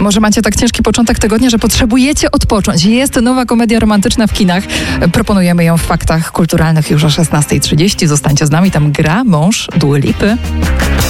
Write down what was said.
Może macie tak ciężki początek tygodnia, że potrzebujecie odpocząć. Jest nowa komedia romantyczna w kinach. Proponujemy ją w Faktach Kulturalnych już o 16:30. Zostańcie z nami, tam gra mąż Dua Lipy.